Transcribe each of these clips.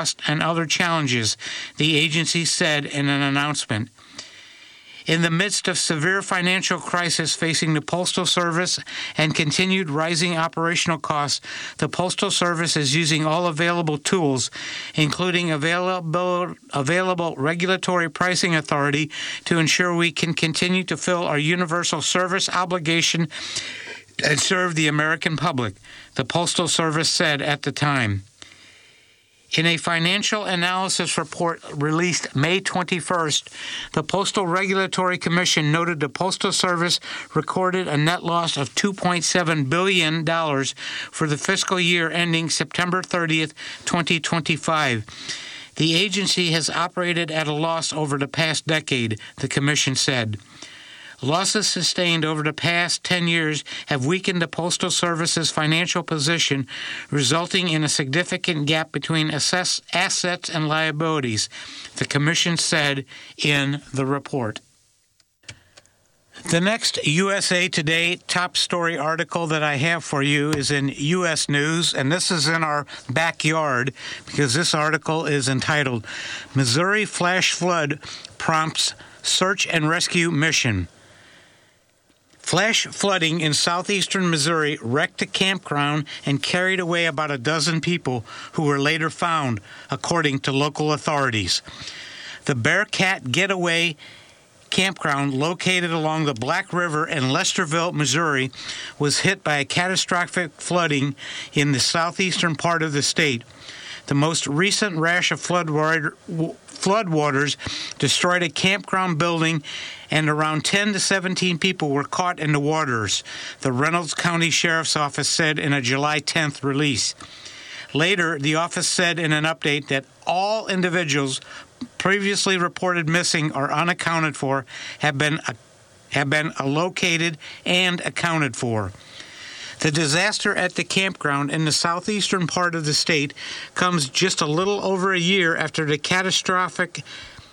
and other challenges, the agency said in an announcement. In the midst of severe financial crisis facing the Postal Service and continued rising operational costs, the Postal Service is using all available tools, including available regulatory pricing authority, to ensure we can continue to fill our universal service obligation and serve the American public, the Postal Service said at the time. In a financial analysis report released May 21st, the Postal Regulatory Commission noted the Postal Service recorded a net loss of $2.7 billion for the fiscal year ending September 30th, 2025. The agency has operated at a loss over the past decade, the Commission said. Losses sustained over the past 10 years have weakened the Postal Service's financial position, resulting in a significant gap between assets and liabilities, the Commission said in the report. The next USA Today top story article that I have for you is in U.S. News, and this is in our backyard because this article is entitled, Missouri Flash Flood Prompts Search and Rescue Mission. Flash flooding in southeastern Missouri wrecked a campground and carried away about a dozen people who were later found, according to local authorities. The Bearcat Getaway campground located along the Black River in Lesterville, Missouri, was hit by a catastrophic flooding in the southeastern part of the state. The most recent rash of floodwaters destroyed a campground building, and around 10 to 17 people were caught in the waters, the Reynolds County Sheriff's Office said in a July 10th release. Later, the office said in an update that all individuals previously reported missing or unaccounted for have been located and accounted for. The disaster at the campground in the southeastern part of the state comes just a little over a year after the catastrophe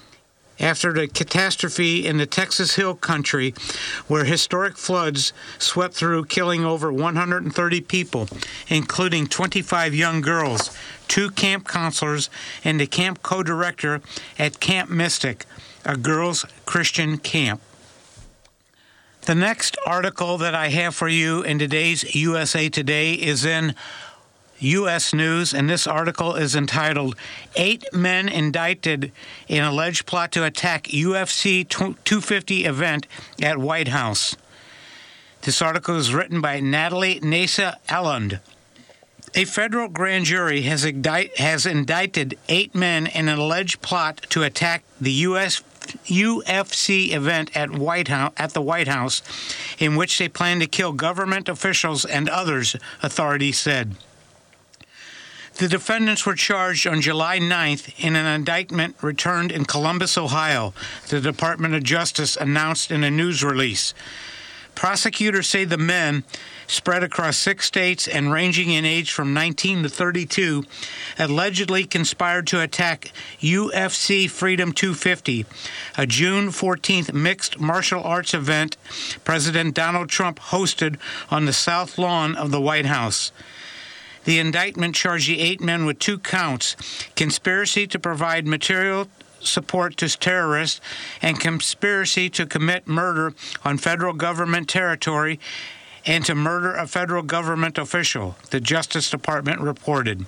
in the Texas Hill Country, where historic floods swept through, killing over 130 people, including 25 young girls, 2 camp counselors, and the camp co-director at Camp Mystic, a girls' Christian camp. The next article that I have for you in today's USA Today is in U.S. News, and this article is entitled, 8 Men Indicted in Alleged Plot to Attack UFC 250 Event at White House. This article is written by Natalie Nasa Elland. A federal grand jury has indicted 8 men in an alleged plot to attack the UFC event at the White House, in which they plan to kill government officials and others, authorities said. The defendants were charged on July 9th in an indictment returned in Columbus, Ohio, the Department of Justice announced in a news release. Prosecutors say the men, spread across 6 states and ranging in age from 19 to 32, allegedly conspired to attack UFC Freedom 250, a June 14th mixed martial arts event President Donald Trump hosted on the South Lawn of the White House. The indictment charged the 8 men with 2 counts: conspiracy to provide material support to terrorists and conspiracy to commit murder on federal government territory and to murder a federal government official, the Justice Department reported.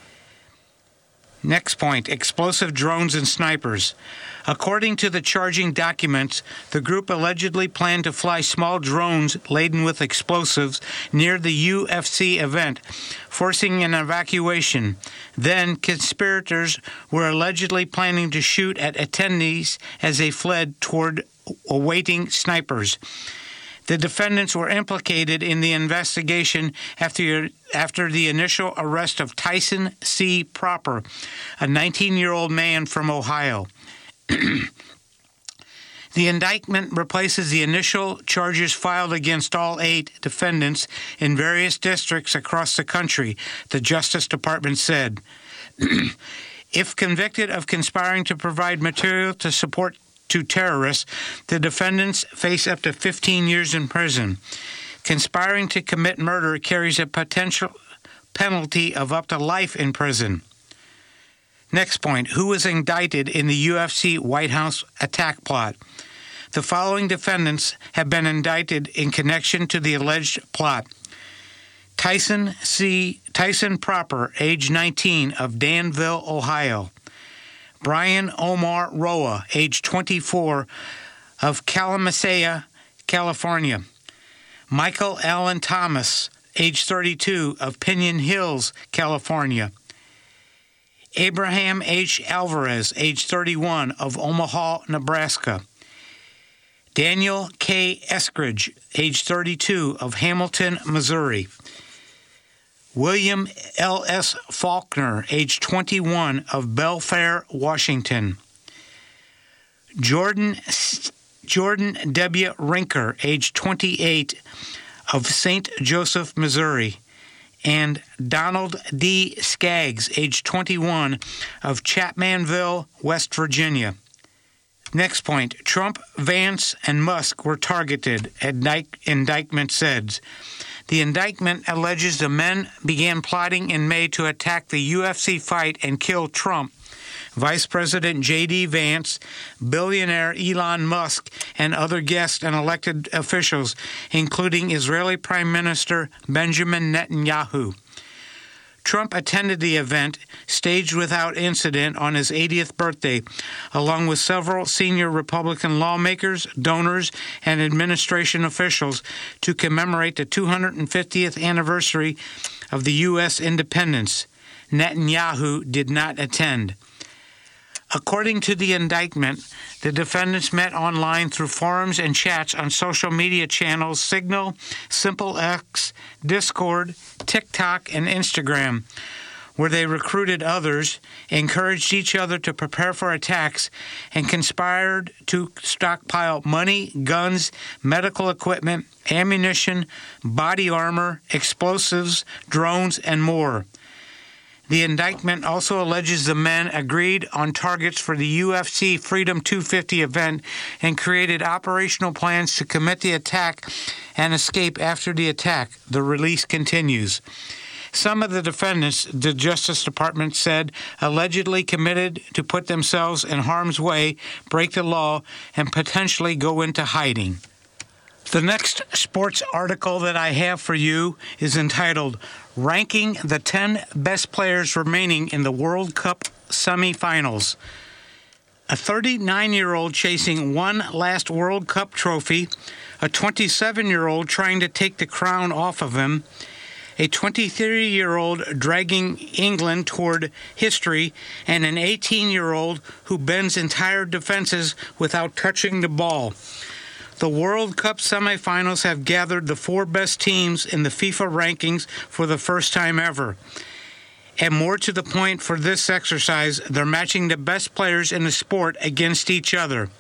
Next point, explosive drones and snipers. According to the charging documents, the group allegedly planned to fly small drones laden with explosives near the UFC event, forcing an evacuation. Then, conspirators were allegedly planning to shoot at attendees as they fled toward awaiting snipers. The defendants were implicated in the investigation after the initial arrest of Tyson C. Proper, a 19-year-old man from Ohio. The indictment replaces the initial charges filed against all 8 defendants in various districts across the country, the Justice Department said. If convicted of conspiring to provide material to support to terrorists, the defendants face up to 15 years in prison. Conspiring to commit murder carries a potential penalty of up to life in prison. Next point, who was indicted in the UFC White House attack plot? The following defendants have been indicted in connection to the alleged plot. Tyson Proper, age 19, of Danville, Ohio. Brian Omar Roa, age 24, of Kalamazoo, California. Michael Allen Thomas, age 32, of Pinion Hills, California. Abraham H. Alvarez, age 31, of Omaha, Nebraska. Daniel K. Eskridge, age 32, of Hamilton, Missouri. William L. S. Faulkner, age 21, of Belfair, Washington. Jordan W. Rinker, age 28, of St. Joseph, Missouri. And Donald D. Skaggs, age 21, of Chapmanville, West Virginia. Next point, Trump, Vance, and Musk were targeted, indictment says. The indictment alleges the men began plotting in May to attack the UFC fight and kill Trump, Vice President J.D. Vance, billionaire Elon Musk, and other guests and elected officials, including Israeli Prime Minister Benjamin Netanyahu. Trump attended the event, staged without incident on his 80th birthday, along with several senior Republican lawmakers, donors, and administration officials to commemorate the 250th anniversary of the U.S. independence. Netanyahu did not attend. According to the indictment, the defendants met online through forums and chats on social media channels Signal, SimpleX, Discord, TikTok, and Instagram, where they recruited others, encouraged each other to prepare for attacks, and conspired to stockpile money, guns, medical equipment, ammunition, body armor, explosives, drones, and more. The indictment also alleges the men agreed on targets for the UFC Freedom 250 event and created operational plans to commit the attack and escape after the attack. The release continues. Some of the defendants, the Justice Department said, allegedly committed to put themselves in harm's way, break the law, and potentially go into hiding. The next sports article that I have for you is entitled, Ranking the 10 Best Players Remaining in the World Cup Semifinals. A 39-year-old chasing one last World Cup trophy, a 27-year-old trying to take the crown off of him, a 23-year-old dragging England toward history, and an 18-year-old who bends entire defenses without touching the ball. The World Cup semifinals have gathered the four best teams in the FIFA rankings for the first time ever. And more to the point for this exercise, they're matching the best players in the sport against each other.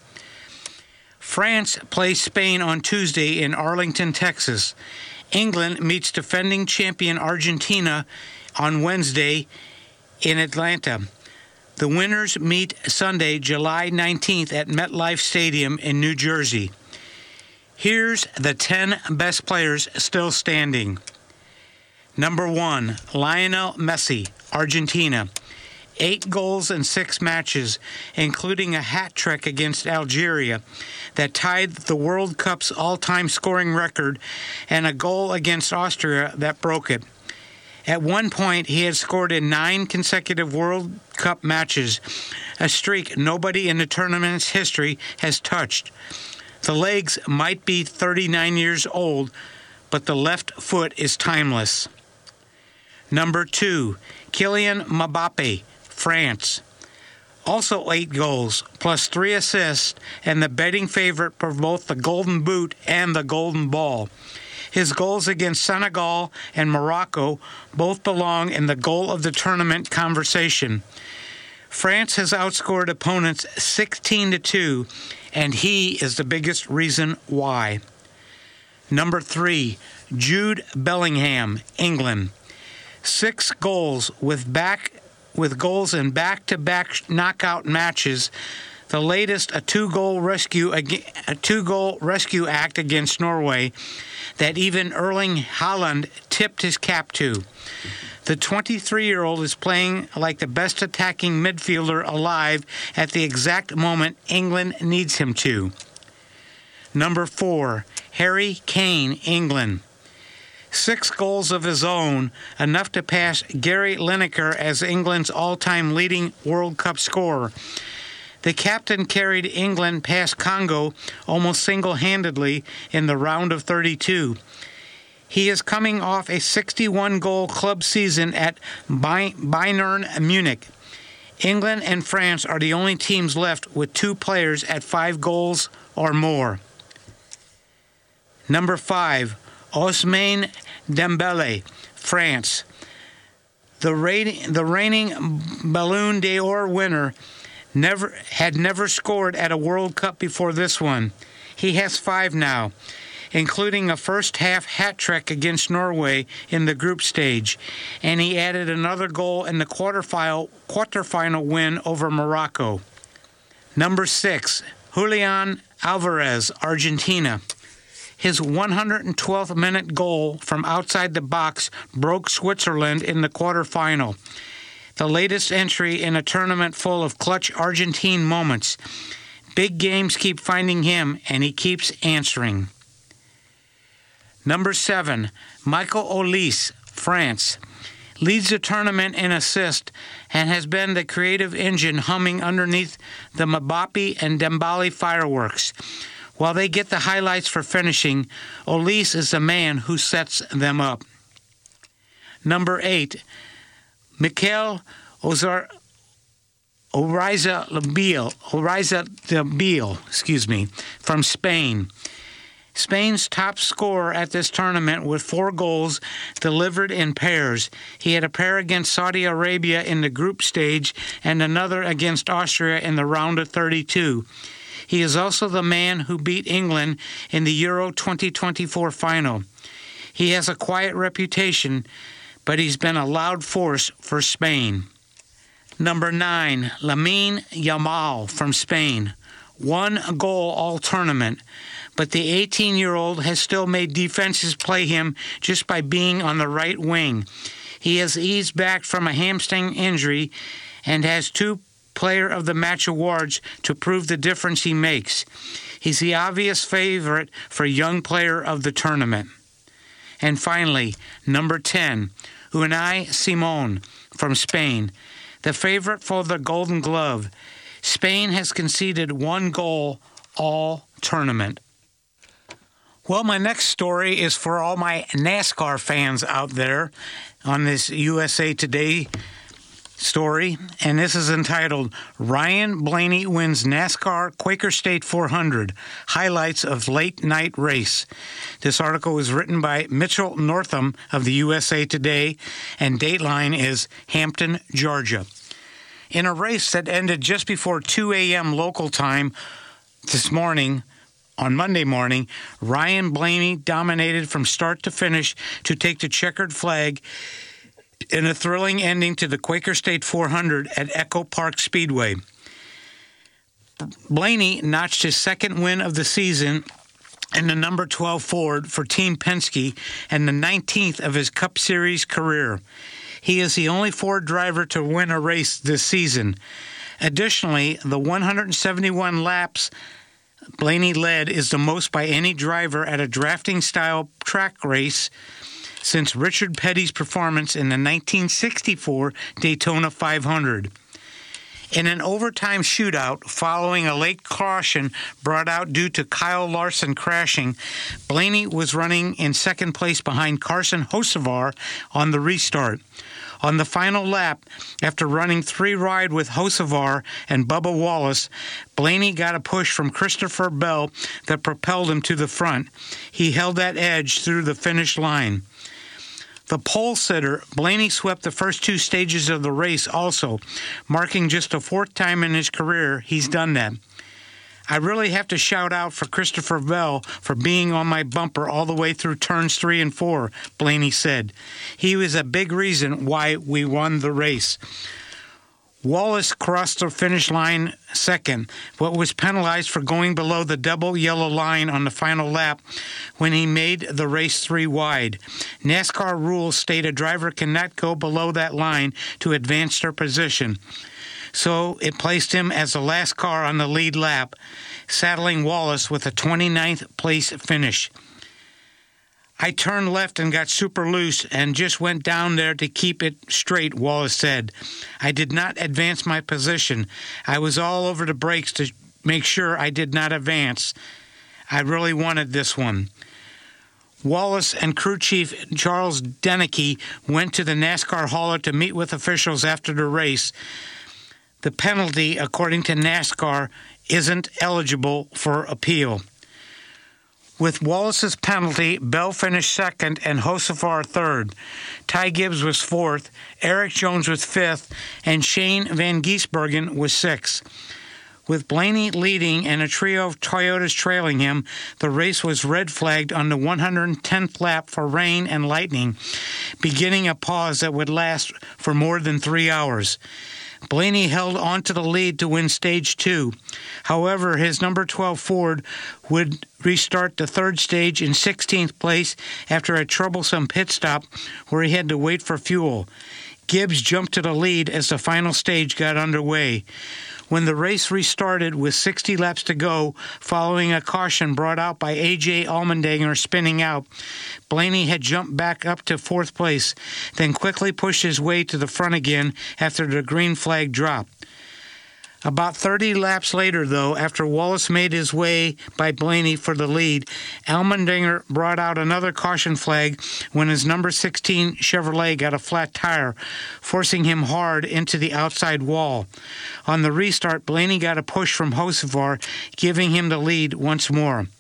France plays Spain on Tuesday in Arlington, Texas. England meets defending champion Argentina on Wednesday in Atlanta. The winners meet Sunday, July 19th at MetLife Stadium in New Jersey. Here's the 10 best players still standing. Number 1, Lionel Messi, Argentina. 8 goals in 6 matches, including a hat trick against Algeria that tied the World Cup's all-time scoring record, and a goal against Austria that broke it. At one point, he had scored in 9 consecutive World Cup matches, a streak nobody in the tournament's history has touched. The legs might be 39 years old, but the left foot is timeless. Number 2, Kylian Mbappe, France. Also 8 goals, plus 3 assists, and the betting favorite for both the Golden Boot and the Golden Ball. His goals against Senegal and Morocco both belong in the goal of the tournament conversation. France has outscored opponents 16-2, and he is the biggest reason why. Number 3, Jude Bellingham, England. 6 goals with goals in back-to-back knockout matches. The latest, a 2-goal rescue act against Norway that even Erling Haaland tipped his cap to. The 23-year-old is playing like the best attacking midfielder alive at the exact moment England needs him to. Number 4, Harry Kane, England. 6 goals of his own, enough to pass Gary Lineker as England's all-time leading World Cup scorer. The captain carried England past Congo almost single-handedly in the round of 32. He is coming off a 61-goal club season at Bayern Munich. England and France are the only teams left with 2 players at 5 goals or more. Number 5, Ousmane Dembele, France. The reigning Ballon d'Or winner had never scored at a World Cup before this one. He has 5 now, including a first-half hat-trick against Norway in the group stage, and he added another goal in the quarterfinal win over Morocco. Number 6, Julian Alvarez, Argentina. His 112th minute goal from outside the box broke Switzerland in the quarterfinal, the latest entry in a tournament full of clutch Argentine moments. Big games keep finding him, and he keeps answering. Number 7, Michael Olise, France. Leads the tournament in assist and has been the creative engine humming underneath the Mbappe and Dembele fireworks. While they get the highlights for finishing, Olise is the man who sets them up. Number 8, Mikel Oyarzabal, from Spain. Spain's top scorer at this tournament with 4 goals delivered in pairs. He had a pair against Saudi Arabia in the group stage and another against Austria in the round of 32. He is also the man who beat England in the Euro 2024 final. He has a quiet reputation, but he's been a loud force for Spain. Number 9, Lamine Yamal from Spain. 1 goal all tournament, but the 18-year-old has still made defenses play him just by being on the right wing. He has eased back from a hamstring injury and has 2 Player of the Match awards to prove the difference he makes. He's the obvious favorite for Young Player of the Tournament. And finally, number 10, Unai Simon from Spain, the favorite for the Golden Glove. Spain has conceded 1 goal all tournament. Well, my next story is for all my NASCAR fans out there on this USA Today story, and this is entitled, Ryan Blaney Wins NASCAR Quaker State 400, Highlights of Late Night Race. This article was written by Mitchell Northam of the USA Today, and dateline is Hampton, Georgia. In a race that ended just before 2 a.m. local time this morning, on Monday morning, Ryan Blaney dominated from start to finish to take the checkered flag in a thrilling ending to the Quaker State 400 at Echo Park Speedway. Blaney notched his 2nd win of the season in the number 12 Ford for Team Penske and the 19th of his Cup Series career. He is the only Ford driver to win a race this season. Additionally, the 171 laps Blaney led is the most by any driver at a drafting-style track race since Richard Petty's performance in the 1964 Daytona 500. In an overtime shootout following a late caution brought out due to Kyle Larson crashing, Blaney was running in 2nd place behind Carson Hocevar on the restart. On the final lap, after running 3 wide with Hocevar and Bubba Wallace, Blaney got a push from Christopher Bell that propelled him to the front. He held that edge through the finish line. The pole sitter, Blaney swept the first 2 stages of the race also, marking just the 4th time in his career he's done that. I really have to shout out for Christopher Bell for being on my bumper all the way through turns 3 and 4, Blaney said. He was a big reason why we won the race. Wallace crossed the finish line second, but was penalized for going below the double yellow line on the final lap when he made the race 3 wide. NASCAR rules state a driver cannot go below that line to advance their position, so it placed him as the last car on the lead lap, saddling Wallace with a 29th place finish. I turned left and got super loose and just went down there to keep it straight, Wallace said. I did not advance my position. I was all over the brakes to make sure I did not advance. I really wanted this one. Wallace and crew chief Charles Deneke went to the NASCAR hauler to meet with officials after the race. The penalty, according to NASCAR, isn't eligible for appeal. With Wallace's penalty, Bell finished second and Hocevar third. Ty Gibbs was fourth, Eric Jones was fifth, and Shane Van Gisbergen was sixth. With Blaney leading and a trio of Toyotas trailing him, the race was red flagged on the 110th lap for rain and lightning, beginning a pause that would last for more than 3 hours. Blaney held on to the lead to win Stage 2. However, his number 12 Ford would restart the third stage in 16th place after a troublesome pit stop where he had to wait for fuel. Gibbs jumped to the lead as the final stage got underway. When the race restarted with 60 laps to go, following a caution brought out by A.J. Allmendinger spinning out, Blaney had jumped back up to fourth place, then quickly pushed his way to the front again after the green flag dropped. About 30 laps later, though, after Wallace made his way by Blaney for the lead, Allmendinger brought out another caution flag when his number 16 Chevrolet got a flat tire, forcing him hard into the outside wall. On the restart, Blaney got a push from Hocevar, giving him the lead once more.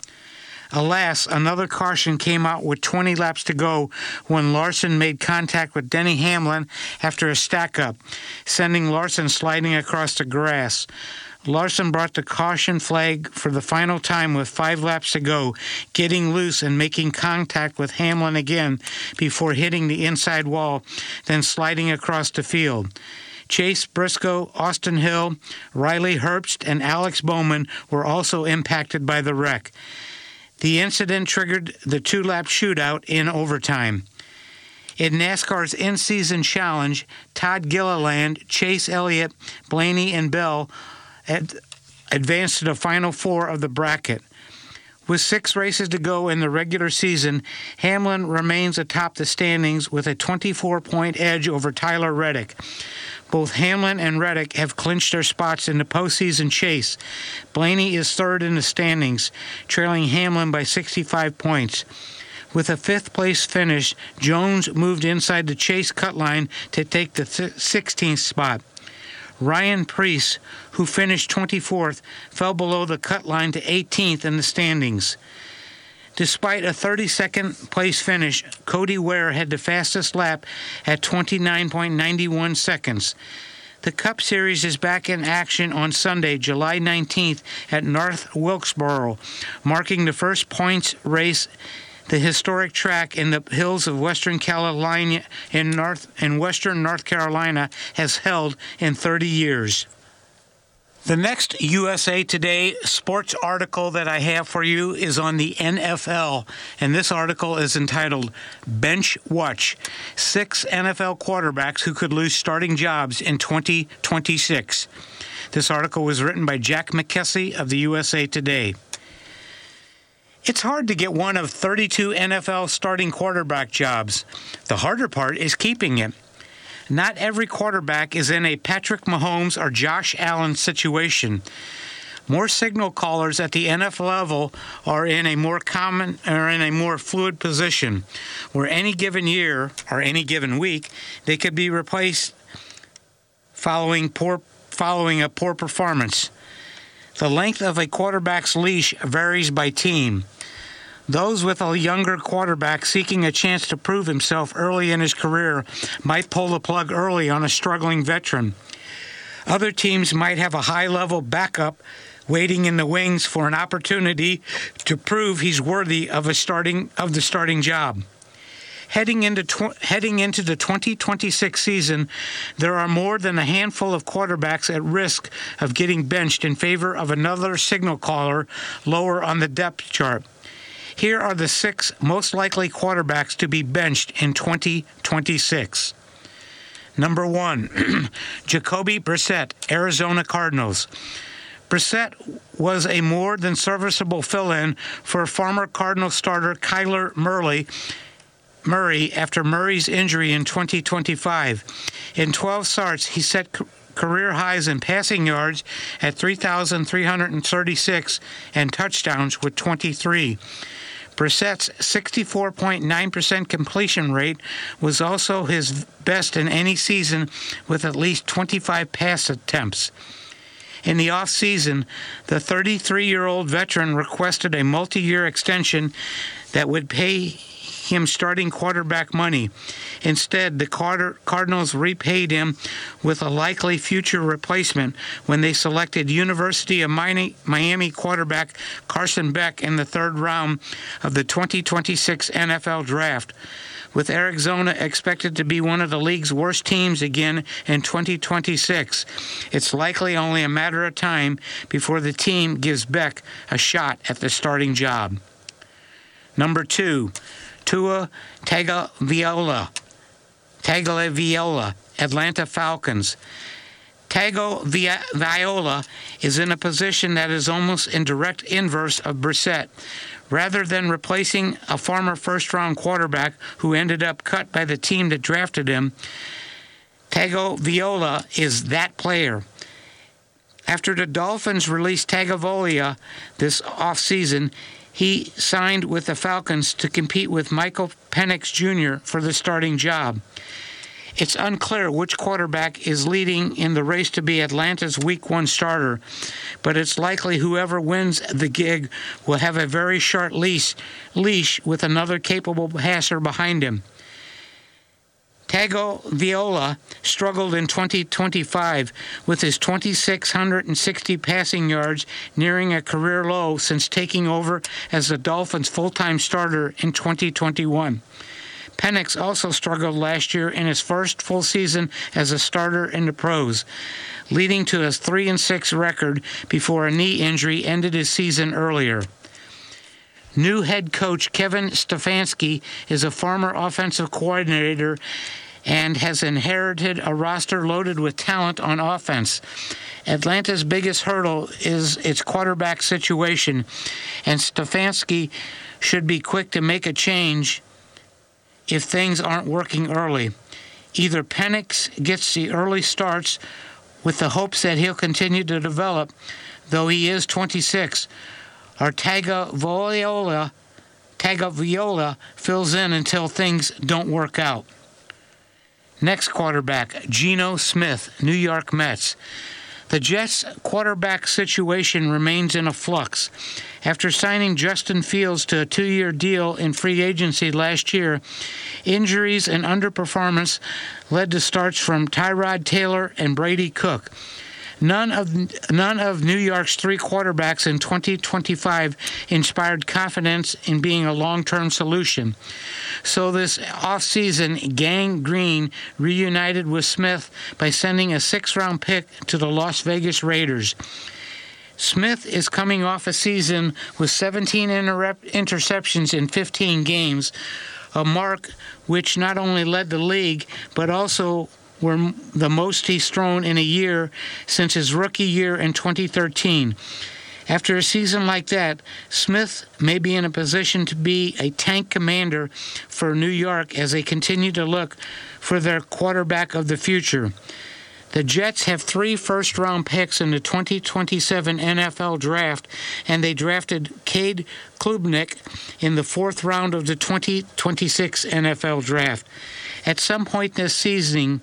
Alas, another caution came out with 20 laps to go when Larson made contact with Denny Hamlin after a stack-up, sending Larson sliding across the grass. Larson brought the caution flag for the final time with 5 laps to go, getting loose and making contact with Hamlin again before hitting the inside wall, then sliding across the field. Chase Briscoe, Austin Hill, Riley Herbst, and Alex Bowman were also impacted by the wreck. The incident triggered the 2-lap shootout in overtime. In NASCAR's in-season challenge, Todd Gilliland, Chase Elliott, Blaney, and Bell advanced to the final 4 of the bracket. With 6 races to go in the regular season, Hamlin remains atop the standings with a 24-point edge over Tyler Reddick. Both Hamlin and Reddick have clinched their spots in the postseason chase. Blaney is third in the standings, trailing Hamlin by 65 points. With a 5th-place finish, Jones moved inside the chase cut line to take the 16th spot. Ryan Preece, who finished 24th, fell below the cut line to 18th in the standings. Despite a 32nd place finish, Cody Ware had the fastest lap at 29.91 seconds. The Cup Series is back in action on Sunday, July 19th at North Wilkesboro, marking the first points race the historic track in the hills of Western Carolina in Western North Carolina has held in 30 years. The next USA Today sports article that I have for you is on the NFL, and this article is entitled Bench Watch: 6 NFL quarterbacks who could lose starting jobs in 2026. This article was written by Jack McKessie of the USA Today. It's hard to get one of 32 NFL starting quarterback jobs. The harder part is keeping it. Not every quarterback is in a Patrick Mahomes or Josh Allen situation. More signal callers at the NFL level are in a more fluid position, where any given year or any given week they could be replaced following a poor performance. The length of a quarterback's leash varies by team. Those with a younger quarterback seeking a chance to prove himself early in his career might pull the plug early on a struggling veteran. Other teams might have a high-level backup waiting in the wings for an opportunity to prove he's worthy of the starting job. Heading into the 2026 season, there are more than a handful of quarterbacks at risk of getting benched in favor of another signal caller lower on the depth chart. Here are the 6 most likely quarterbacks to be benched in 2026. Number 1, Jacoby Brissett, Arizona Cardinals. Brissett was a more than serviceable fill-in for former Cardinal starter Kyler Murray after Murray's injury in 2025. In 12 starts, he set career highs in passing yards at 3,336 and touchdowns with 23. Brissett's 64.9% completion rate was also his best in any season with at least 25 pass attempts. In the offseason, the 33-year-old veteran requested a multi-year extension that would pay him starting quarterback money. Instead, the Cardinals repaid him with a likely future replacement when they selected University of Miami quarterback Carson Beck in the 3rd round of the 2026 NFL Draft. With Arizona expected to be one of the league's worst teams again in 2026, it's likely only a matter of time before the team gives Beck a shot at the starting job. Number 2, Tua Tagovailoa, Atlanta Falcons. Tagovailoa is in a position that is almost in direct inverse of Brissett. Rather than replacing a former first-round quarterback who ended up cut by the team that drafted him, Tagovailoa is that player. After the Dolphins released Tagovailoa this offseason, he signed with the Falcons to compete with Michael Penix Jr. for the starting job. It's unclear which quarterback is leading in the race to be Atlanta's Week 1 starter, but it's likely whoever wins the gig will have a very short leash with another capable passer behind him. Tagovailoa struggled in 2025 with his 2,660 passing yards nearing a career low since taking over as the Dolphins' full-time starter in 2021. Penix also struggled last year in his first full season as a starter in the pros, leading to his 3-6 record before a knee injury ended his season earlier. New head coach Kevin Stefanski is a former offensive coordinator and has inherited a roster loaded with talent on offense. Atlanta's biggest hurdle is its quarterback situation, and Stefanski should be quick to make a change if things aren't working early. Either Penix gets the early starts with the hopes that he'll continue to develop, though he is 26, or Tagovailoa fills in until things don't work out. Next quarterback, Geno Smith, New York Mets. The Jets' quarterback situation remains in a flux. After signing Justin Fields to a 2-year deal in free agency last year, injuries and underperformance led to starts from Tyrod Taylor and Brady Cook. None of New York's 3 quarterbacks in 2025 inspired confidence in being a long-term solution. So this offseason, Gang Green reunited with Smith by sending a 6th-round pick to the Las Vegas Raiders. Smith is coming off a season with 17 interceptions in 15 games, a mark which not only led the league but also were the most he's thrown in a year since his rookie year in 2013. After a season like that, Smith may be in a position to be a tank commander for New York as they continue to look for their quarterback of the future. The Jets have 3 first-round picks in the 2027 NFL Draft, and they drafted Cade Klubnik in the 4th round of the 2026 NFL Draft. At some point this season,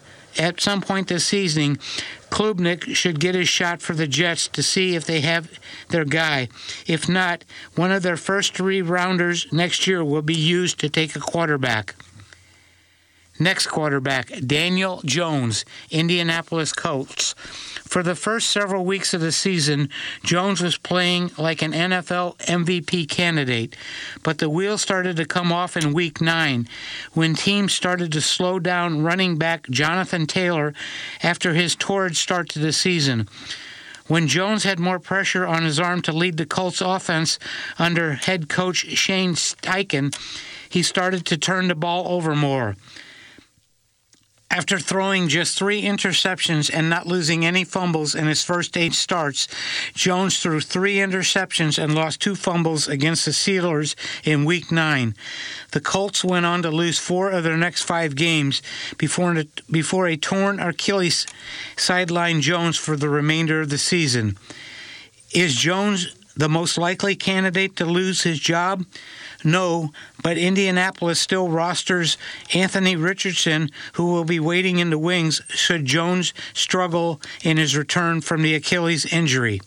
Klubnik should get his shot for the Jets to see if they have their guy. If not, one of their first 3 rounders next year will be used to take a quarterback. Next quarterback, Daniel Jones, Indianapolis Colts. For the first several weeks of the season, Jones was playing like an NFL MVP candidate, but the wheels started to come off in Week 9 when teams started to slow down running back Jonathan Taylor after his torrid start to the season. When Jones had more pressure on his arm to lead the Colts offense under head coach Shane Steichen, he started to turn the ball over more. After throwing just 3 interceptions and not losing any fumbles in his first 8 starts, Jones threw 3 interceptions and lost 2 fumbles against the Steelers in Week 9. The Colts went on to lose 4 of their next 5 games before a torn Achilles sidelined Jones for the remainder of the season. Is Jones the most likely candidate to lose his job? No, but Indianapolis still rosters Anthony Richardson, who will be waiting in the wings should Jones struggle in his return from the Achilles injury.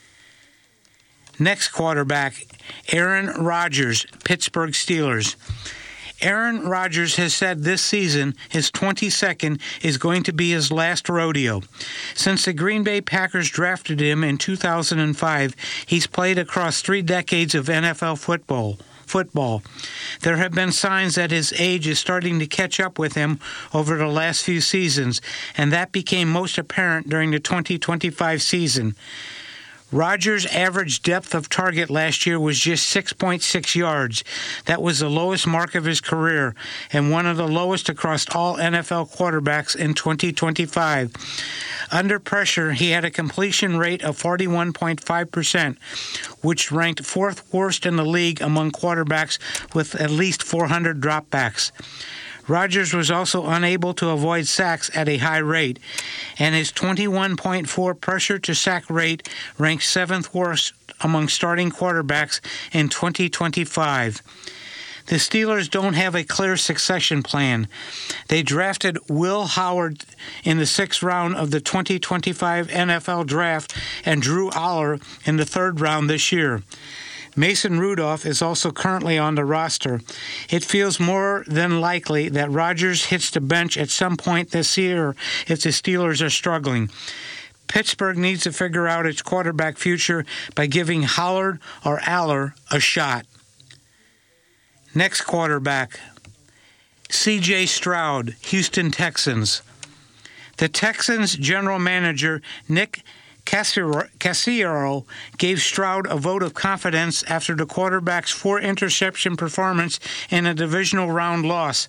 Next quarterback, Aaron Rodgers, Pittsburgh Steelers. Aaron Rodgers has said this season, his 22nd, is going to be his last rodeo. Since the Green Bay Packers drafted him in 2005, he's played across 3 decades of NFL football. There have been signs that his age is starting to catch up with him over the last few seasons, and that became most apparent during the 2025 season. Rodgers' average depth of target last year was just 6.6 yards. That was the lowest mark of his career and one of the lowest across all NFL quarterbacks in 2025. Under pressure, he had a completion rate of 41.5%, which ranked 4th worst in the league among quarterbacks with at least 400 dropbacks. Rodgers was also unable to avoid sacks at a high rate, and his 21.4 pressure-to-sack rate ranked 7th worst among starting quarterbacks in 2025. The Steelers don't have a clear succession plan. They drafted Will Howard in the 6th round of the 2025 NFL Draft and Drew Aller in the 3rd round this year. Mason Rudolph is also currently on the roster. It feels more than likely that Rodgers hits the bench at some point this year if the Steelers are struggling. Pittsburgh needs to figure out its quarterback future by giving Howard or Aller a shot. Next quarterback, C.J. Stroud, Houston Texans. The Texans general manager, Nick Caserio, gave Stroud a vote of confidence after the quarterback's 4-interception performance in a divisional round loss.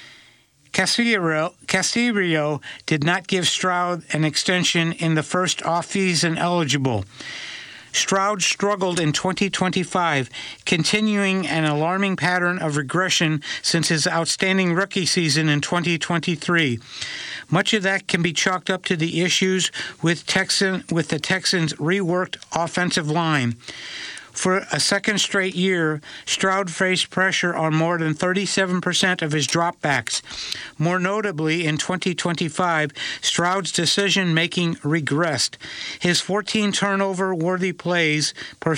Caserio did not give Stroud an extension in the first off-season eligible. Stroud struggled in 2025, continuing an alarming pattern of regression since his outstanding rookie season in 2023. Much of that can be chalked up to the issues with the Texans' reworked offensive line. For a second straight year, Stroud faced pressure on more than 37% of his dropbacks. More notably, in 2025, Stroud's decision-making regressed. His 14 turnover-worthy plays per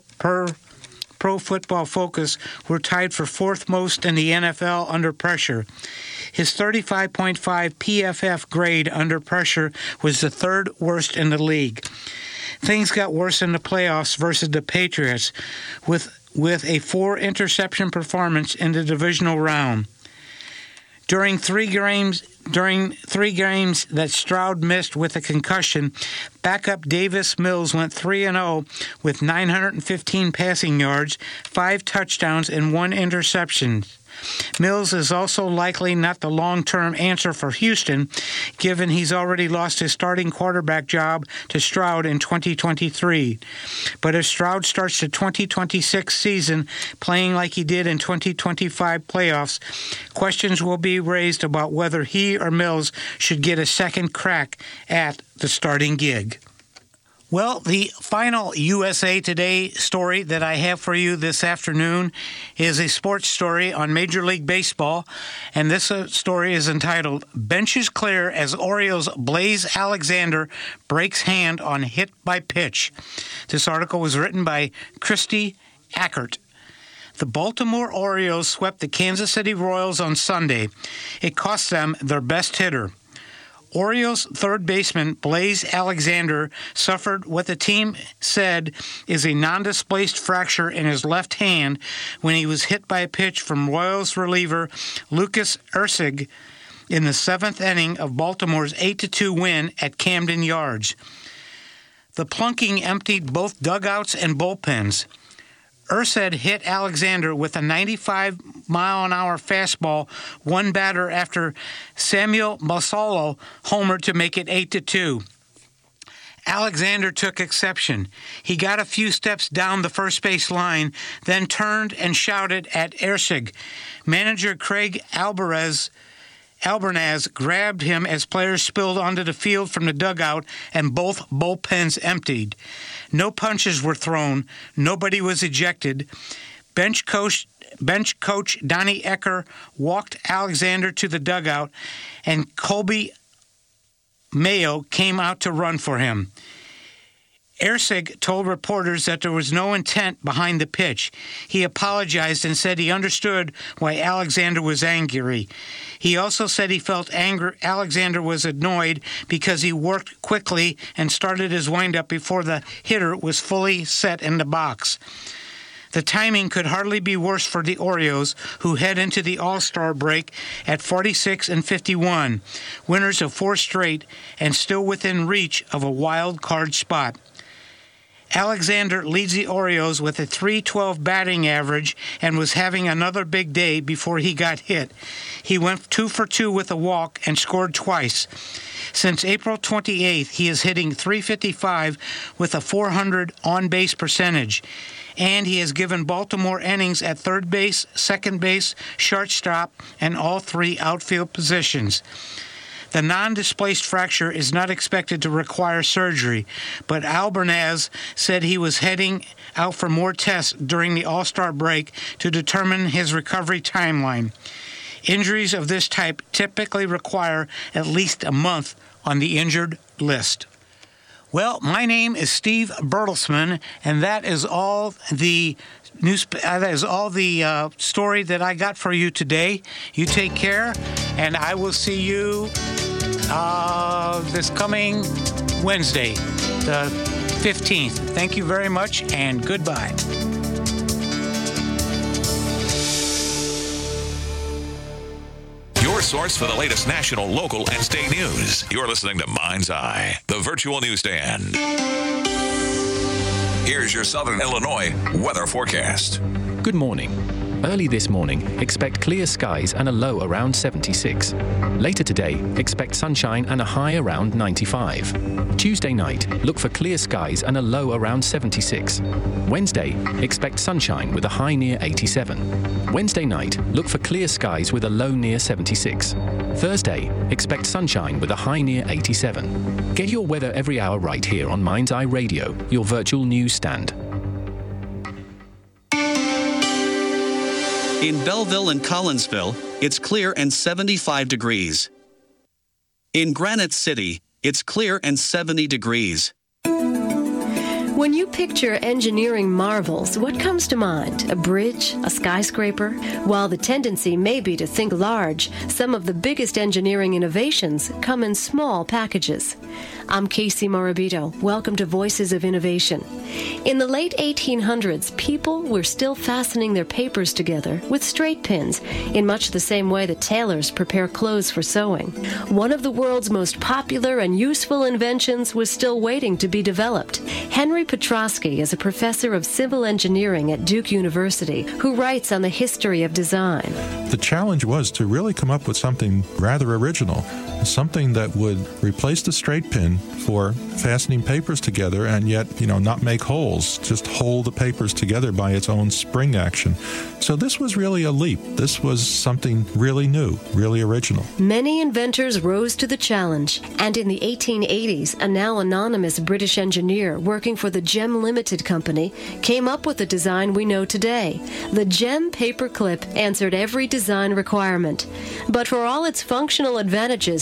Pro Football Focus were tied for 4th most in the NFL under pressure. His 35.5 PFF grade under pressure was the 3rd worst in the league. Things got worse in the playoffs versus the Patriots, with a 4-interception performance in the divisional round. During three games that Stroud missed with a concussion, backup Davis Mills went 3-0 with 915 passing yards, 5 touchdowns, and 1 interception. Mills is also likely not the long-term answer for Houston, given he's already lost his starting quarterback job to Stroud in 2023. But if Stroud starts the 2026 season playing like he did in 2025 playoffs, questions will be raised about whether he or Mills should get a second crack at the starting gig. Well, the final USA Today story that I have for you this afternoon is a sports story on Major League Baseball, and this story is entitled, Benches Clear as Orioles' Blaze Alexander Breaks Hand on Hit by Pitch. This article was written by Christy Ackert. The Baltimore Orioles swept the Kansas City Royals on Sunday. It cost them their best hitter. Orioles third baseman Blaze Alexander suffered what the team said is a non-displaced fracture in his left hand when he was hit by a pitch from Royals reliever Lucas Erceg in the seventh inning of Baltimore's 8-2 win at Camden Yards. The plunking emptied both dugouts and bullpens. Erceg hit Alexander with a 95-mile-an-hour fastball one batter after Samuel Masolo homered to make it 8-2. Alexander took exception. He got a few steps down the first base line, then turned and shouted at Erceg. Manager Craig Albernaz grabbed him as players spilled onto the field from the dugout and both bullpens emptied. No punches were thrown. Nobody was ejected. Bench coach Donnie Ecker walked Alexander to the dugout, and Colby Mayo came out to run for him. Erceg told reporters that there was no intent behind the pitch. He apologized and said he understood why Alexander was angry. He also said he felt Alexander was annoyed because he worked quickly and started his windup before the hitter was fully set in the box. The timing could hardly be worse for the Orioles, who head into the All-Star break at 46-51, winners of 4 straight and still within reach of a wild card spot. Alexander leads the Orioles with a .312 batting average and was having another big day before he got hit. He went 2 for 2 with a walk and scored twice. Since April 28th, he is hitting .355 with a .400 on-base percentage, and he has given Baltimore innings at third base, second base, shortstop, and all 3 outfield positions. The non-displaced fracture is not expected to require surgery, but Albernaz said he was heading out for more tests during the All-Star break to determine his recovery timeline. Injuries of this type typically require at least a month on the injured list. Well, my name is Steve Bertelsman, and that is all the story that I got for you today. You take care, and I will see you this coming Wednesday, the 15th. Thank you very much, and goodbye. Your source for the latest national, local, and state news. You're listening to Mind's Eye, the virtual newsstand. Here's your Southern Illinois weather forecast. Good morning. Early this morning, expect clear skies and a low around 76. Later today, expect sunshine and a high around 95. Tuesday night, look for clear skies and a low around 76. Wednesday, expect sunshine with a high near 87. Wednesday night, look for clear skies with a low near 76. Thursday, expect sunshine with a high near 87. Get your weather every hour right here on Mind's Eye Radio, your virtual news stand. In Belleville and Collinsville, it's clear and 75 degrees. In Granite City, it's clear and 70 degrees. When you picture engineering marvels, what comes to mind? A bridge? A skyscraper? While the tendency may be to think large, some of the biggest engineering innovations come in small packages. I'm Casey Morabito. Welcome to Voices of Innovation. In the late 1800s, people were still fastening their papers together with straight pins, in much the same way that tailors prepare clothes for sewing. One of the world's most popular and useful inventions was still waiting to be developed. Henry Petrosky is a professor of civil engineering at Duke University who writes on the history of design. The challenge was to really come up with something rather original, something that would replace the straight pin for fastening papers together and yet, not make holes, just hold the papers together by its own spring action. So this was really a leap. This was something really new, really original. Many inventors rose to the challenge, and in the 1880s, a now anonymous British engineer working for the Gem Limited Company came up with the design we know today. The Gem paperclip answered every design requirement. But for all its functional advantages,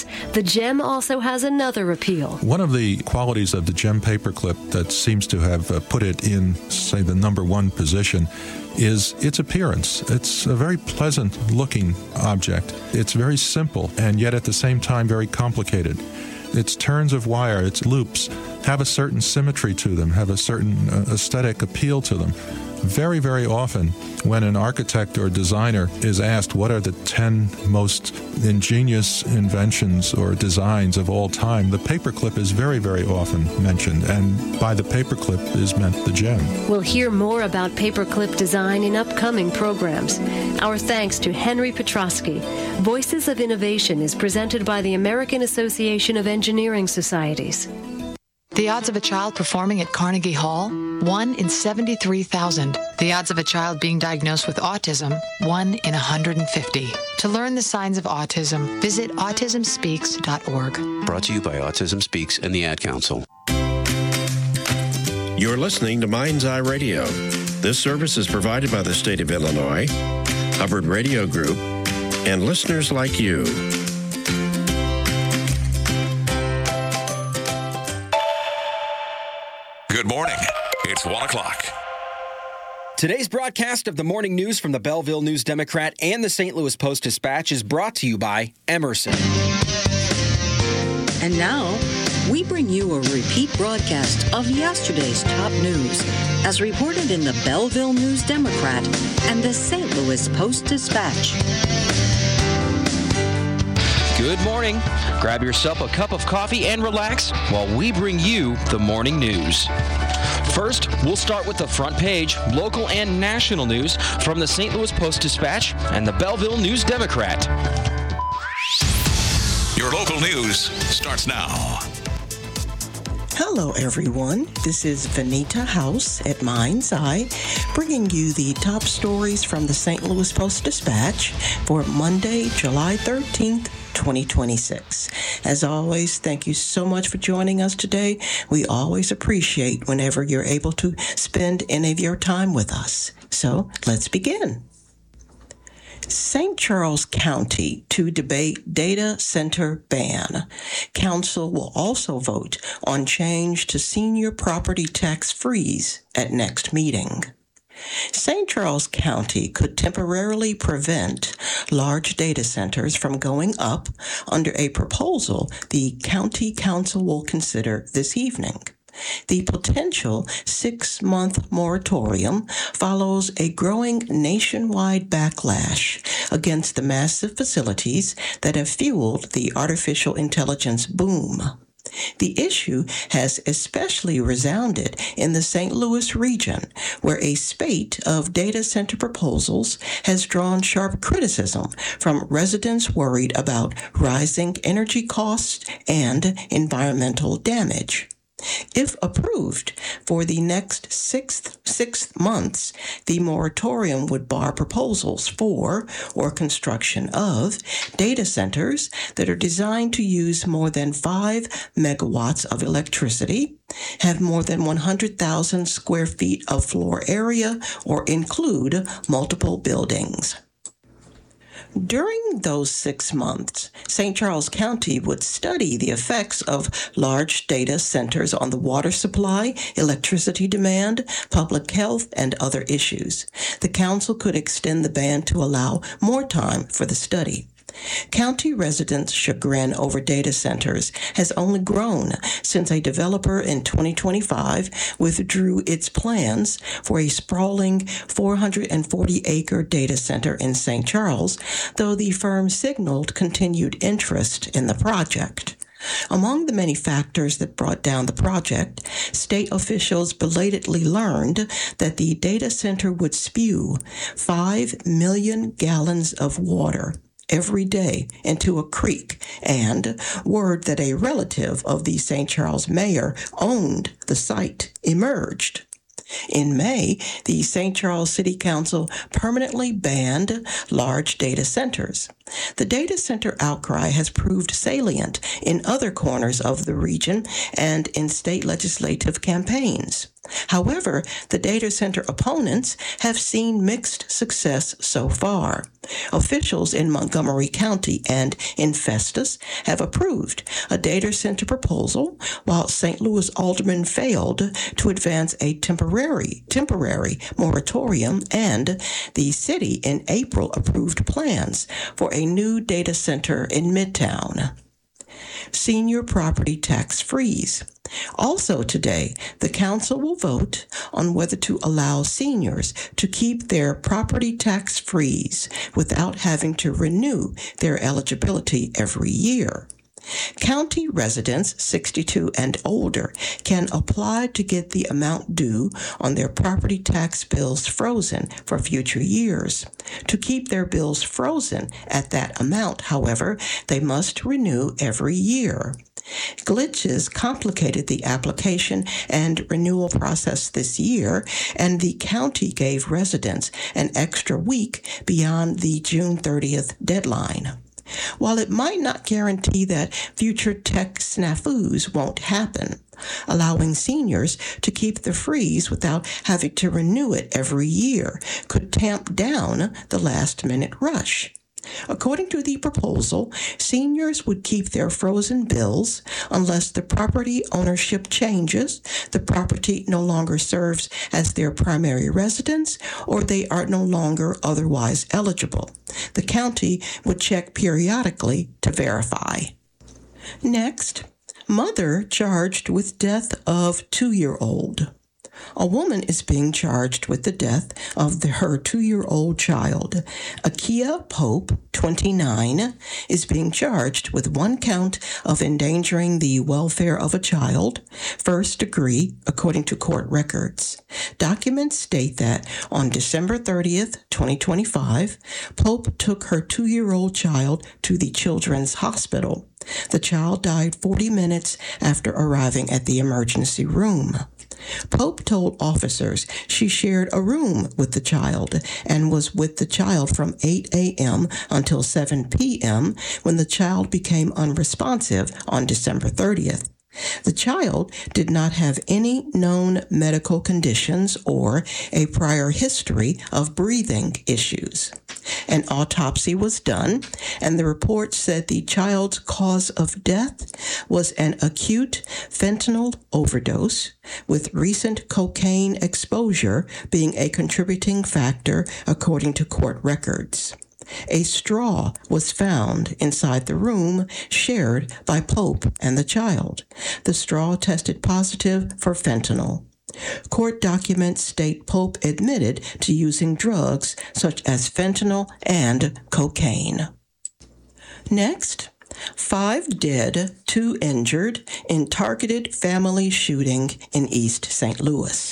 the GEM also has another appeal. One of the qualities of the GEM paperclip that seems to have put it in, say, the number one position is its appearance. It's a very pleasant-looking object. It's very simple, and yet at the same time very complicated. Its turns of wire, its loops, have a certain symmetry to them, have a certain aesthetic appeal to them. Very, very often, when an architect or designer is asked what are the 10 most ingenious inventions or designs of all time, the paperclip is very, very often mentioned, and by the paperclip is meant the GEM. We'll hear more about paperclip design in upcoming programs. Our thanks to Henry Petrosky. Voices of Innovation is presented by the American Association of Engineering Societies. The odds of a child performing at Carnegie Hall, 1 in 73,000. The odds of a child being diagnosed with autism, 1 in 150. To learn the signs of autism, visit autismspeaks.org. Brought to you by Autism Speaks and the Ad Council. You're listening to Mind's Eye Radio. This service is provided by the state of Illinois, Hubbard Radio Group, and listeners like you. Good morning. It's 1 o'clock. Today's broadcast of the morning news from the Belleville News-Democrat and the St. Louis Post-Dispatch is brought to you by Emerson. And now, we bring you a repeat broadcast of yesterday's top news, as reported in the Belleville News-Democrat and the St. Louis Post-Dispatch. Good morning. Grab yourself a cup of coffee and relax while we bring you the morning news. First, we'll start with the front page, local and national news from the St. Louis Post-Dispatch and the Belleville News-Democrat. Your local news starts now. Hello, everyone. This is Vanita House at Mind's Eye, bringing you the top stories from the St. Louis Post-Dispatch for Monday, July 13th, 2026. As always, thank you so much for joining us today. We always appreciate whenever you're able to spend any of your time with us. So let's begin. St. Charles County to debate data center ban. Council will also vote on change to senior property tax freeze at next meeting. St. Charles County could temporarily prevent large data centers from going up under a proposal the County Council will consider this evening. The potential 6-month moratorium follows a growing nationwide backlash against the massive facilities that have fueled the artificial intelligence boom. The issue has especially resounded in the St. Louis region, where a spate of data center proposals has drawn sharp criticism from residents worried about rising energy costs and environmental damage. If approved for the next six months, the moratorium would bar proposals for or construction of data centers that are designed to use more than 5 megawatts of electricity, have more than 100,000 square feet of floor area, or include multiple buildings. During those 6 months, St. Charles County would study the effects of large data centers on the water supply, electricity demand, public health, and other issues. The council could extend the ban to allow more time for the study. County residents' chagrin over data centers has only grown since a developer in 2025 withdrew its plans for a sprawling 440-acre data center in St. Charles, though the firm signaled continued interest in the project. Among the many factors that brought down the project, state officials belatedly learned that the data center would spew 5 million gallons of water every day into a creek, and word that a relative of the St. Charles mayor owned the site emerged. In May, the St. Charles City Council permanently banned large data centers. The data center outcry has proved salient in other corners of the region and in state legislative campaigns. However, the data center opponents have seen mixed success so far. Officials in Montgomery County and in Festus have approved a data center proposal, while St. Louis aldermen failed to advance a temporary moratorium, and the city in April approved plans for a new data center in Midtown. Senior property tax freeze. Also today, the council will vote on whether to allow seniors to keep their property tax freeze without having to renew their eligibility every year. County residents 62 and older can apply to get the amount due on their property tax bills frozen for future years. To keep their bills frozen at that amount, however, they must renew every year. Glitches complicated the application and renewal process this year, and the county gave residents an extra week beyond the June 30th deadline. While it might not guarantee that future tech snafus won't happen, allowing seniors to keep the freeze without having to renew it every year could tamp down the last-minute rush. According to the proposal, seniors would keep their frozen bills unless the property ownership changes, the property no longer serves as their primary residence, or they are no longer otherwise eligible. The county would check periodically to verify. Next, mother charged with death of 2-year-old. A woman is being charged with the death of her 2-year-old child. Akia Pope, 29, is being charged with 1 count of endangering the welfare of a child, 1st degree, according to court records. Documents state that on December 30th, 2025, Pope took her 2-year-old child to the Children's Hospital. The child died 40 minutes after arriving at the emergency room. Pope told officers she shared a room with the child and was with the child from 8 a.m. until 7 p.m. when the child became unresponsive on December 30th. The child did not have any known medical conditions or a prior history of breathing issues. An autopsy was done, and the report said the child's cause of death was an acute fentanyl overdose, with recent cocaine exposure being a contributing factor, according to court records. A straw was found inside the room shared by Pope and the child. The straw tested positive for fentanyl. Court documents state Pope admitted to using drugs such as fentanyl and cocaine. Next, 5 dead, 2 injured in targeted family shooting in East St. Louis.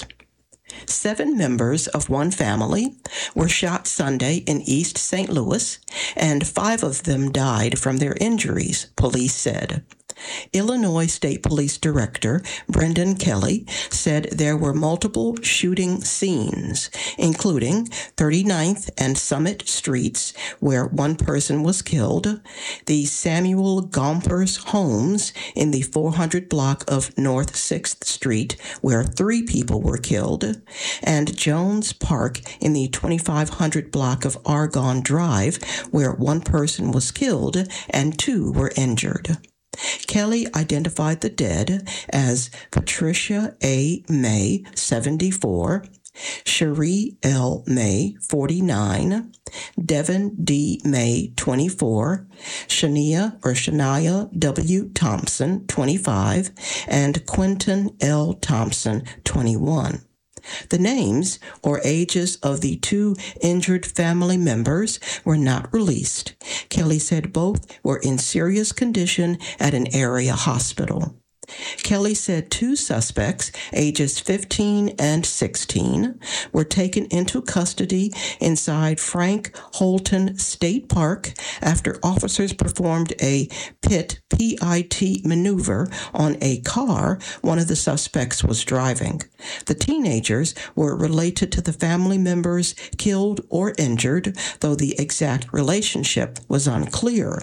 7 members of one family were shot Sunday in East St. Louis, and 5 of them died from their injuries, police said. Illinois State Police Director Brendan Kelly said there were multiple shooting scenes, including 39th and Summit Streets, where 1 person was killed, the Samuel Gompers homes in the 400 block of North 6th Street, where 3 people were killed, and Jones Park in the 2500 block of Argonne Drive, where 1 person was killed and 2 were injured. Kelly identified the dead as Patricia A. May, 74, Cherie L. May, 49, Devin D. May, 24, Shania W. Thompson, 25, and Quentin L. Thompson, 21. The names or ages of the 2 injured family members were not released. Kelly said both were in serious condition at an area hospital. Kelly said 2 suspects, ages 15 and 16, were taken into custody inside Frank Holton State Park after officers performed a PIT maneuver on a car one of the suspects was driving. The teenagers were related to the family members killed or injured, though the exact relationship was unclear.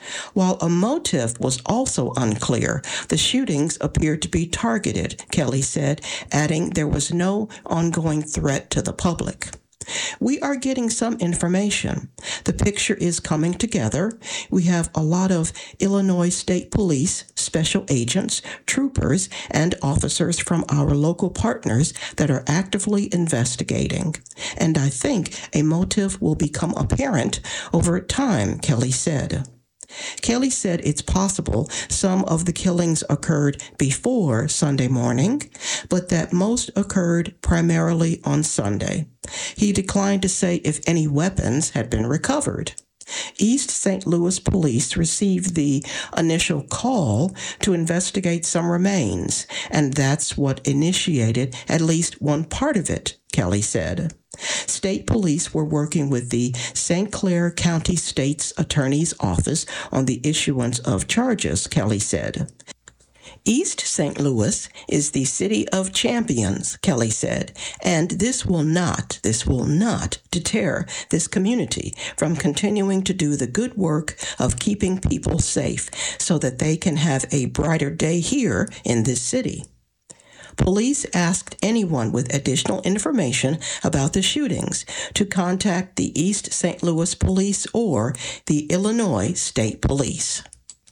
While a motive was also unclear, the shootings appeared to be targeted, Kelly said, adding there was no ongoing threat to the public. We are getting some information. The picture is coming together. We have a lot of Illinois State Police, special agents, troopers, and officers from our local partners that are actively investigating. And I think a motive will become apparent over time, Kelly said. Kelly said it's possible some of the killings occurred before Sunday morning, but that most occurred primarily on Sunday. He declined to say if any weapons had been recovered. East St. Louis police received the initial call to investigate some remains, and that's what initiated at least one part of it, Kelly said. State police were working with the St. Clair County State's Attorney's Office on the issuance of charges, Kelly said. East St. Louis is the city of champions, Kelly said, and this will not deter this community from continuing to do the good work of keeping people safe so that they can have a brighter day here in this city. Police asked anyone with additional information about the shootings to contact the East St. Louis Police or the Illinois State Police.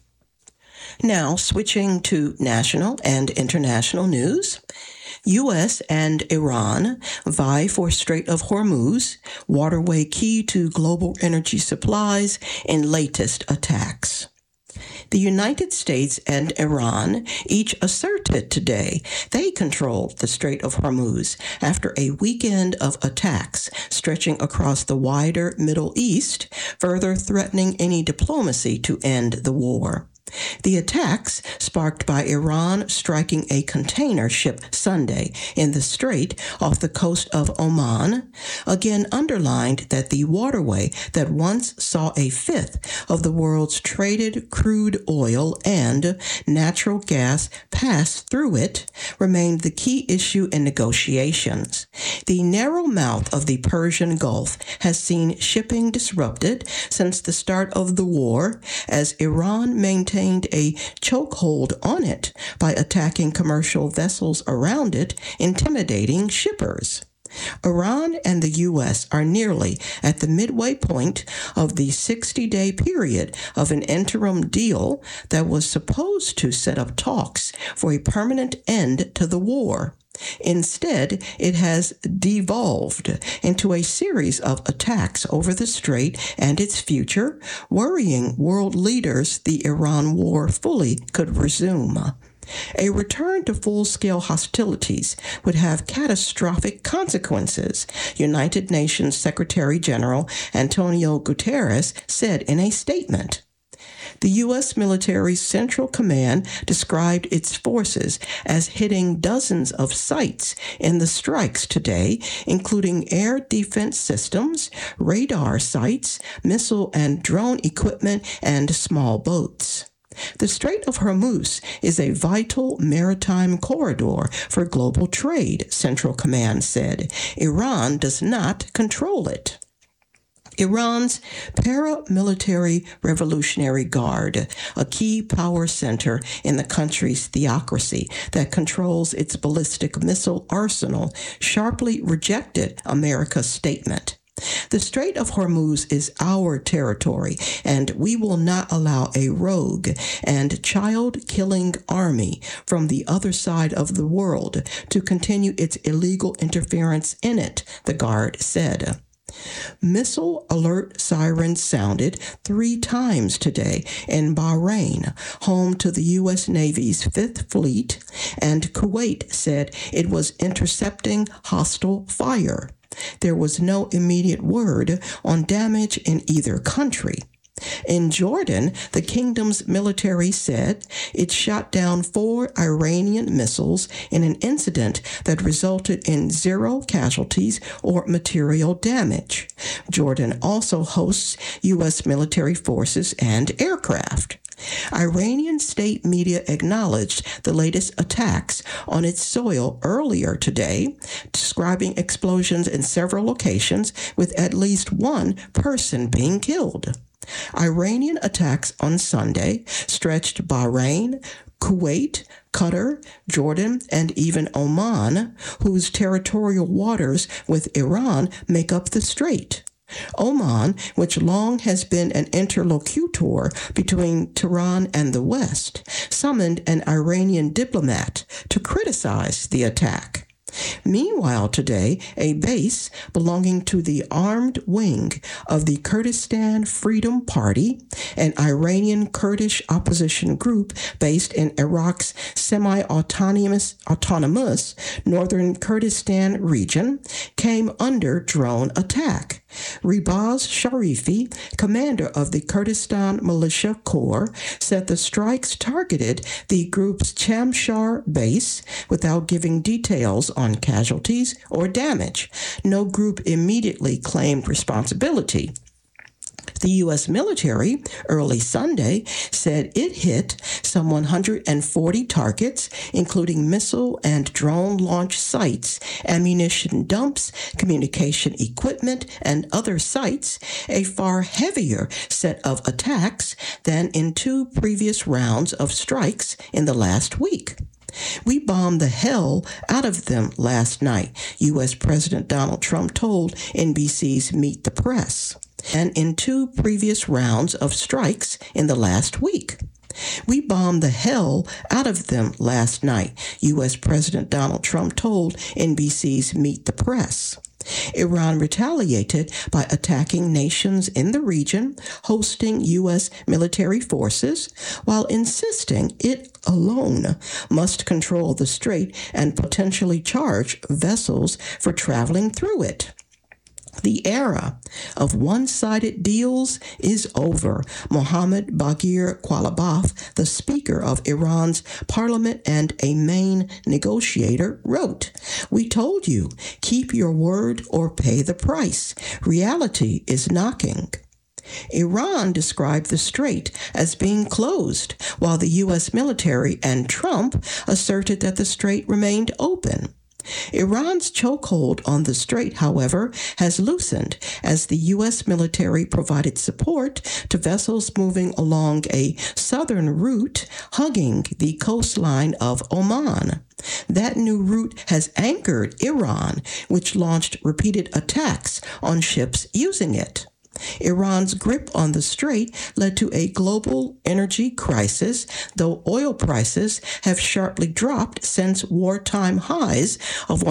Now, switching to national and international news. U.S. and Iran vie for Strait of Hormuz, waterway key to global energy supplies, in latest attacks. The United States and Iran each asserted today they controlled the Strait of Hormuz after a weekend of attacks stretching across the wider Middle East, further threatening any diplomacy to end the war. The attacks, sparked by Iran striking a container ship Sunday in the strait off the coast of Oman, again underlined that the waterway that once saw a fifth of the world's traded crude oil and natural gas pass through it remained the key issue in negotiations. The narrow mouth of the Persian Gulf has seen shipping disrupted since the start of the war as Iran maintained a chokehold on it by attacking commercial vessels around it, intimidating shippers. Iran and the U.S. are nearly at the midway point of the 60-day period of an interim deal that was supposed to set up talks for a permanent end to the war. Instead, it has devolved into a series of attacks over the strait and its future, worrying world leaders the Iran war fully could resume. A return to full-scale hostilities would have catastrophic consequences, United Nations Secretary General Antonio Guterres said in a statement. The U.S. military's Central Command described its forces as hitting dozens of sites in the strikes today, including air defense systems, radar sites, missile and drone equipment, and small boats. The Strait of Hormuz is a vital maritime corridor for global trade, Central Command said. Iran does not control it. Iran's Paramilitary Revolutionary Guard, a key power center in the country's theocracy that controls its ballistic missile arsenal, sharply rejected America's statement. The Strait of Hormuz is our territory, and we will not allow a rogue and child-killing army from the other side of the world to continue its illegal interference in it, the Guard said. Missile alert sirens sounded 3 times today in Bahrain, home to the U.S. Navy's 5th Fleet, and Kuwait said it was intercepting hostile fire. There was no immediate word on damage in either country. In Jordan, the kingdom's military said it shot down 4 Iranian missiles in an incident that resulted in 0 casualties or material damage. Jordan also hosts U.S. military forces and aircraft. Iranian state media acknowledged the latest attacks on its soil earlier today, describing explosions in several locations with at least 1 person being killed. Iranian attacks on Sunday stretched Bahrain, Kuwait, Qatar, Jordan, and even Oman, whose territorial waters with Iran make up the strait. Oman, which long has been an interlocutor between Tehran and the West, summoned an Iranian diplomat to criticize the attack. Meanwhile, today, a base belonging to the armed wing of the Kurdistan Freedom Party, an Iranian Kurdish opposition group based in Iraq's semi-autonomous northern Kurdistan region, came under drone attack. Ribaz Sharifi, commander of the Kurdistan Militia Corps, said the strikes targeted the group's Chamshar base without giving details on casualties or damage. No group immediately claimed responsibility. The U.S. military early Sunday said it hit some 140 targets, including missile and drone launch sites, ammunition dumps, communication equipment, and other sites, a far heavier set of attacks than in two previous rounds of strikes in the last week. We bombed the hell out of them last night, U.S. President Donald Trump told NBC's Meet the Press, and in two previous rounds of strikes in the last week. We bombed the hell out of them last night, U.S. President Donald Trump told NBC's Meet the Press. Iran retaliated by attacking nations in the region, hosting U.S. military forces, while insisting it alone must control the strait and potentially charge vessels for traveling through it. The era of one-sided deals is over, Mohammad Baghir Qualibaf, the Speaker of Iran's parliament and a main negotiator, wrote, "We told you, keep your word or pay the price. Reality is knocking." Iran described the strait as being closed, while the U.S. military and Trump asserted that the strait remained open. Iran's chokehold on the strait, however, has loosened as the U.S. military provided support to vessels moving along a southern route hugging the coastline of Oman. That new route has angered Iran, which launched repeated attacks on ships using it. Iran's grip on the strait led to a global energy crisis, though oil prices have sharply dropped since wartime highs of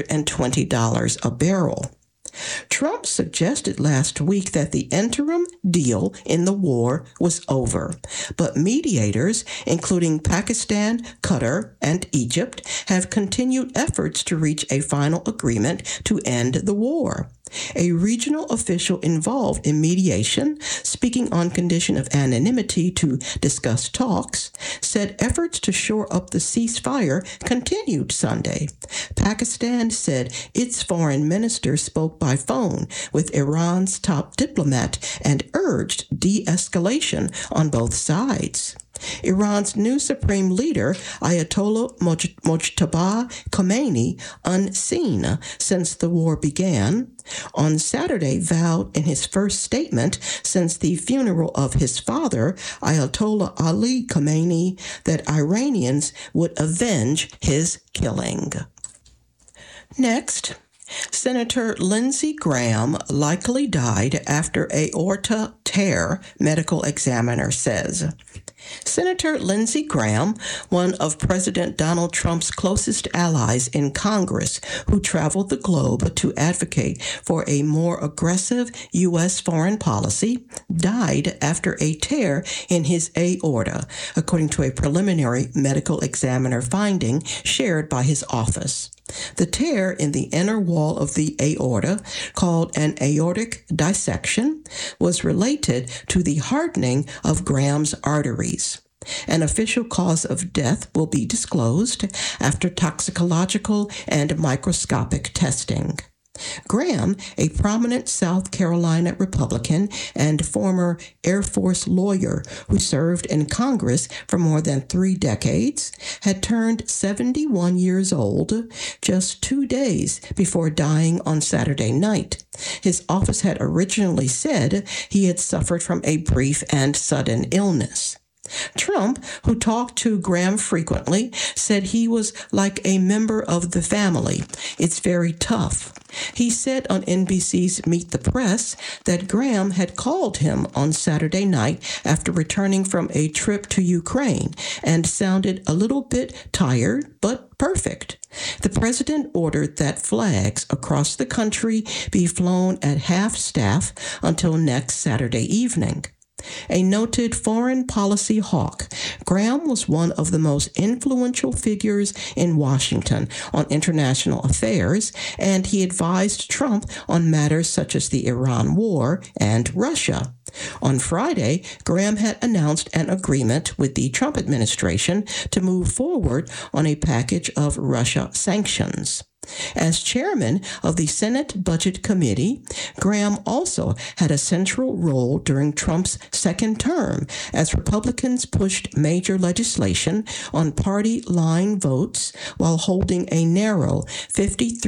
$120 a barrel. Trump suggested last week that the interim deal in the war was over, but mediators, including Pakistan, Qatar, and Egypt, have continued efforts to reach a final agreement to end the war. A regional official involved in mediation, speaking on condition of anonymity to discuss talks, said efforts to shore up the ceasefire continued Sunday. Pakistan said its foreign minister spoke by phone with Iran's top diplomat and urged de-escalation on both sides. Iran's new supreme leader, Ayatollah Mojtaba Khomeini, unseen since the war began, on Saturday vowed in his first statement since the funeral of his father, Ayatollah Ali Khomeini, that Iranians would avenge his killing. Next, Senator Lindsey Graham likely died after aorta tear, medical examiner says. Senator Lindsey Graham, one of President Donald Trump's closest allies in Congress, who traveled the globe to advocate for a more aggressive U.S. foreign policy, died after a tear in his aorta, according to a preliminary medical examiner finding shared by his office. The tear in the inner wall of the aorta, called an aortic dissection, was related to the hardening of Graham's arteries. An official cause of death will be disclosed after toxicological and microscopic testing. Graham, a prominent South Carolina Republican and former Air Force lawyer who served in Congress for more than 3 decades, had turned 71 years old just 2 days before dying on Saturday night. His office had originally said he had suffered from a brief and sudden illness. Trump, who talked to Graham frequently, said he was like a member of the family. It's very tough. He said on NBC's Meet the Press that Graham had called him on Saturday night after returning from a trip to Ukraine and sounded a little bit tired, but perfect. The president ordered that flags across the country be flown at half-staff until next Saturday evening. A noted foreign policy hawk, Graham was one of the most influential figures in Washington on international affairs, and he advised Trump on matters such as the Iran war and Russia. On Friday, Graham had announced an agreement with the Trump administration to move forward on a package of Russia sanctions. As chairman of the Senate Budget Committee, Graham also had a central role during Trump's second term as Republicans pushed major legislation on party line votes while holding a narrow 53